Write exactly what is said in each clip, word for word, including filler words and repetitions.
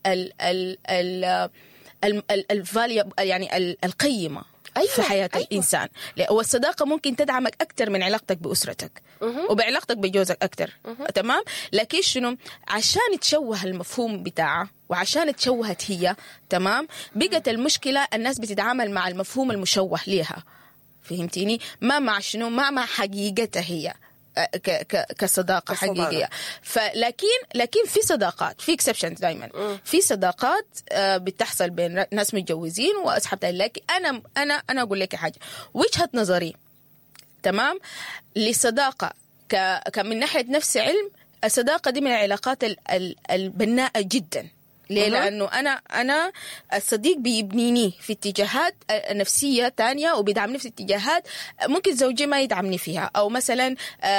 ال ال ال الفاليو يعني القيمة أيوة. في حياة أيوة. الإنسان. والصداقة ممكن تدعمك أكتر من علاقتك بأسرتك أه. وبعلاقتك بجوزك أكتر أه. تمام. لكن شنو عشان تشوه المفهوم بتاعه وعشان تشوهت هي تمام بقت المشكلة الناس بتتعامل مع المفهوم المشوه ليها. فهمتيني؟ ما مع شنو ما مع حقيقتها هي ك ك كصداقة حقيقية. فلكن لكن في صداقات في exceptions دائما في صداقات بتحصل بين ناس متجوزين وأصحاب. لكن أنا أنا أنا أقول لك حاجة وجهة نظري تمام للصداقة ك كمن ناحية نفس علم. الصداقة دي من العلاقات البناءة جدا. ليه؟ لأنه أنا أنا الصديق بيبنيني في اتجاهات نفسية تانية وبيدعمني في اتجاهات ممكن زوجي ما يدعمني فيها أو مثلا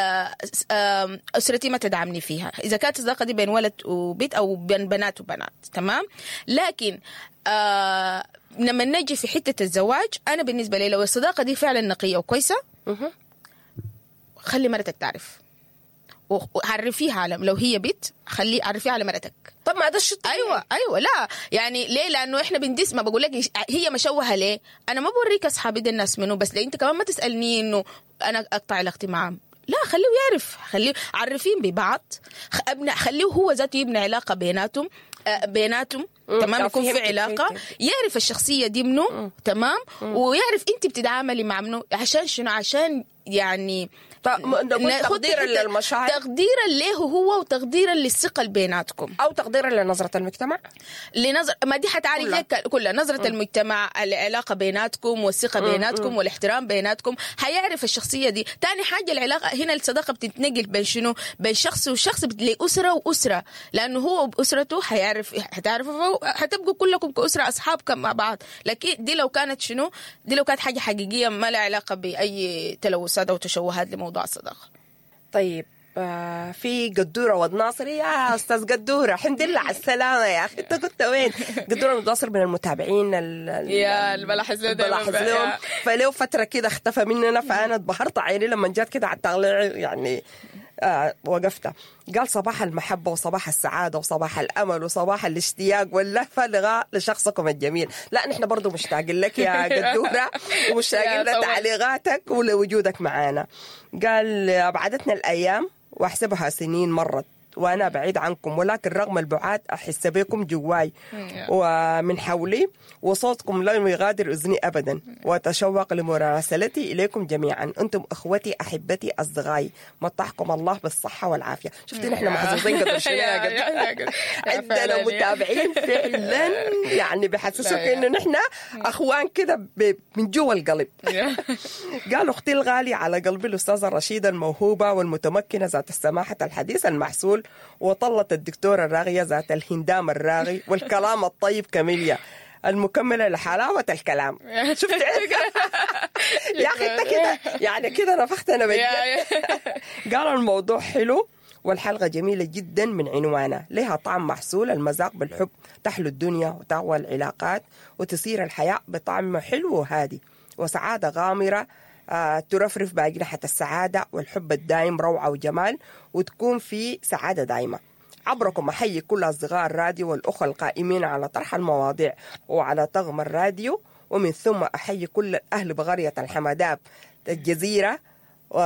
أسرتي ما تدعمني فيها إذا كانت الصداقة دي بين ولد وبنت أو بين بنات وبنات تمام. لكن آه لما نجي في حتة الزواج أنا بالنسبة لي لو الصداقة دي فعلا نقية وكويسة خلي مرتك تعرف وعرفيها على لو هي بنت خلي عرفيها على مرتك. طب ما ده الشيء ايوه ايوه لا يعني ليه؟ لانه احنا بندس ما بقول لك هي مشوهه ليه. انا ما بوريك اصحابي دي الناس منه بس ليه انت كمان ما تسالني انه انا اقطع علاقتي معهم. لا خليه يعرف خليه عرفين ببعض ابني خليه هو ذاته يبني علاقه بيناتهم بيناتهم تمام يكون في علاقه يعرف الشخصيه دي منه تمام ويعرف انت بتتعاملي مع منه عشان شنو عشان يعني تقديرا للمشاعر تقديرا له هو وتقديرا للثقة بيناتكم أو تقديرا لنظرة المجتمع لنظر ما دي حتعرف لك كلها نظرة م. المجتمع العلاقة بيناتكم والثقة بيناتكم م. والاحترام بيناتكم حيعرف الشخصية دي. تاني حاجة العلاقة هنا الصداقة بتتنقل بين شنو بين شخص وشخص لأسرة وأسرة لأنه هو بأسرته حيعرف حتعرفوا حتبقوا كلكم كأسرة أصحاب مع بعض. لكن دي لو كانت شنو دي لو كانت حاجة حقيقية ما لها علاقة بأي تلوثات أو تشوهات لموضوع الصداقة. طيب آه في قدورة والناصري يا أستاذ قدورة الحمد لله على السلامة يا أخي أنت كنت وين؟ قدورة والناصر من المتابعين يا البلاحظ لهم فليه فترة كده اختفى مننا فأنا اتبهرت عيني لما جات كده على التغليع يعني آه وقفتها. قال صباح المحبة وصباح السعادة وصباح الأمل وصباح الاشتياق واللهفة لغاء لشخصكم الجميل. لا نحن برضو مشتاقين لك يا قدورة ومشتاقين لتعليقاتك ولوجودك معانا. قال أبعدتنا الأيام وأحسبها سنين مرت وأنا بعيد عنكم ولكن رغم البعاد أحس بكم جواي ومن حولي وصوتكم لا يغادر أذني أبدا وأتشوق لمراسلتي إليكم جميعا. أنتم أخوتي أحبتي أصدقائي مطعكم الله بالصحة والعافية. شفتي نحن محظوظين قدر شوية قدر عندنا متابعين فعلا يعني بحسسوك إنه نحن أخوان كده من جوا القلب. قالوا أختي الغالي على قلبي الأستاذة الرشيدة الموهوبة والمتمكنة ذات السماحة الحديث المحسول وطلت الدكتورة الراغية ذات الهندام الراغي والكلام الطيب كميليا المكملة لحلاوة الكلام. شفت يا أخي أنت كده يعني كده نفختنا بجد. قالوا الموضوع حلو والحلقة جميلة جدا من عنوانها لها طعم محسول المذاق بالحب تحلو الدنيا وتقوى العلاقات وتسير الحياة بطعم حلو وهادي وسعادة غامرة آه ترفرف بأجنحة السعادة والحب الدائم روعة وجمال وتكون في سعادة دائمة. عبركم أحيي كل أصدقاء الراديو والأخوة القائمين على طرح المواضيع وعلى طغم الراديو ومن ثم أحيي كل أهل بغرية الحمداب الجزيرة و...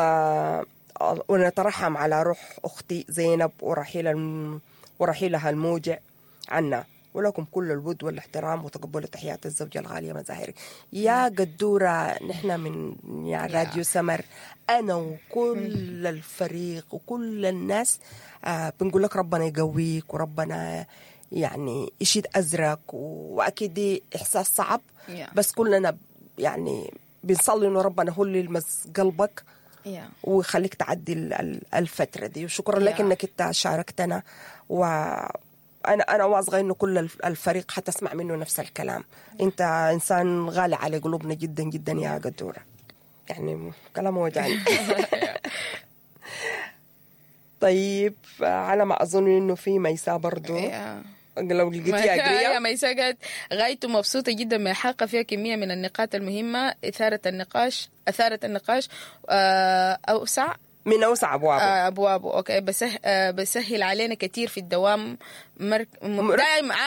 ونترحم على روح أختي زينب ورحيل الم... ورحيلها الموجع عنا ولكم كل الود والاحترام وتقبل تحيات الزوجة الغالية مزاهري. يا قدورة نحن من يا راديو سمر أنا وكل الفريق وكل الناس آه بنقول لك ربنا يقويك وربنا يعني يشيد أزرك وأكيد دي إحساس صعب بس كلنا يعني بنصلي إنه ربنا هو اللي يلمس قلبك ويخليك تعدي الفترة دي. وشكرا لك إنك أنت شاركتنا و أنا أنا واثقة إنه كل الفريق حتسمع منه نفس الكلام. أنت إنسان غالي على قلوبنا جدا جدا يا قدورة يعني كلام وجعني. طيب على ما أظن إنه في ميساء برضو لو لقيتيها أجرية يا ميساء قالت غايته مبسوطة جدا من حلقة فيها كمية من النقاط المهمة إثارة النقاش أثارت النقاش أوسع من أوسع أبوابه أبوابه أوكي بسه... بسهل علينا كتير في الدوام مر... دائما